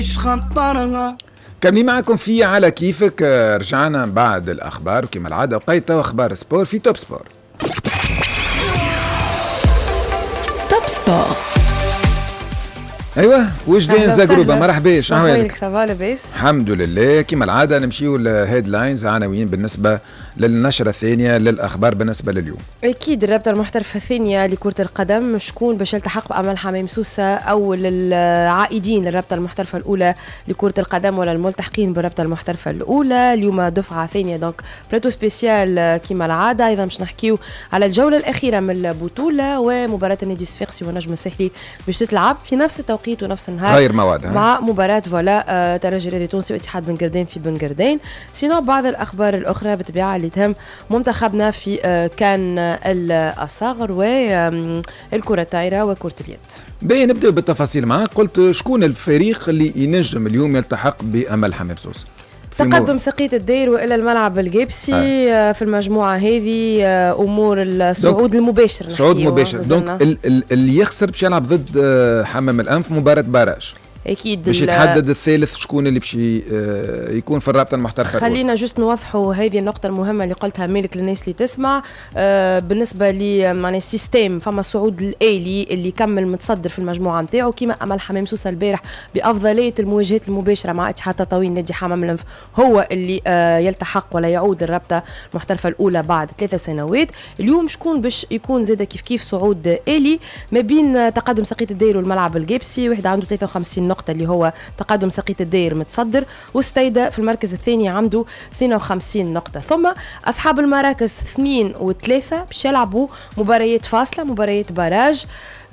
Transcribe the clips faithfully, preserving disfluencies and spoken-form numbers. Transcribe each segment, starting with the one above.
كملي معكم في على كيفك. رجعنا بعد الأخبار وكما العادة وقيت أخبار سبور في توب سبور. توب سبور. ايوه وجدان زغروبه مرحبا. شنو احوالك؟ صباح لاباس الحمد لله. كما العاده نمشيو للهيدلاينز عناوين بالنسبه للنشره الثانيه للاخبار بالنسبه لليوم. اكيد الرابطه المحترفه الثانيه لكره القدم شكون باش يلتحق بامل حمام سوسه او للعائدين للرابطه المحترفه الاولى لكره القدم ولا الملتحقين بالرابطه المحترفه الاولى. اليوم دفعه ثانيه دونك بريتو سبيسيال كما العاده. ايضا باش نحكيو على الجوله الاخيره من البطوله ومباراه النادي الصفاقسي والنجم الساحلي باش تتلعب في نفس التوقيت ونفس النهار غير مواد مع مباراة فولا آه ترجي الرياضي التونسي واتحاد بن قردين في بن قردين. سينو بعض الأخبار الأخرى بطبيعة اللي تهم منتخبنا في آه كان الأصاغر والكرة الطايرة وكرة اليد. باهي نبدأ بالتفاصيل معك. قلت شكون الفريق اللي ينجم اليوم يلتحق بأمل حمام سوسة؟ تقدم سقية الدير وإلى الملعب الجيبسي آه. في المجموعة هذه آه أمور الصعود المباشر. صعود مباشر دونك اللي يخسر باش يلعب ضد آه حمام الأنف مباراة باراج. اكيد باش يتحدد الثالث شكون اللي باش يكون في الرابطه المحترفه. خلينا جست نوضحوا هذه النقطه المهمه اللي قلتها مالك للناس اللي تسمع. آه بالنسبه لي معناها السيستم فما الصعود الالي اللي يكمل متصدر في المجموعه نتاعو كيما امل حمام سوسه البارح بافضليه المواجهات المباشره مع اتحاد تطاوين نادي حمام الانف هو اللي آه يلتحق ولا يعود للرابطه المحترفه الاولى بعد ثلاث سنوات. اليوم شكون باش يكون زاده كيف كيف صعود الي ما بين تقدم سقية الدير والملعب الجيبسي. واحد عنده ثلاثة وخمسين نقطة اللي هو تقدم سقية الدير متصدر وستيدا في المركز الثاني عنده اثنين وخمسين نقطة. ثم أصحاب المراكز اثنين وثلاثة باش يلعبوا مباريات فاصلة مباريات باراج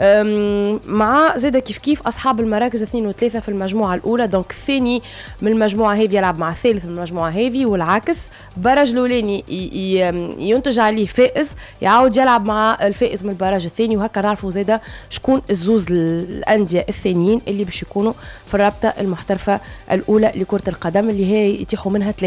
مع زادة كيف كيف أصحاب المراكز اثنين وثلاثة في المجموعة الأولى. دونك الثاني من المجموعة هذه يلعب مع الثالث من المجموعة هذه والعكس. باراج الأولاني ينتج عليه فائز يعاود يلعب مع الفائز من الباراج الثاني وهكا نعرفوا زادة شكون الزوز الأندية الثانيين اللي باش يكونوا في الرابطة المحترفة الأولى لكرة القدم اللي هي يتيحوا منها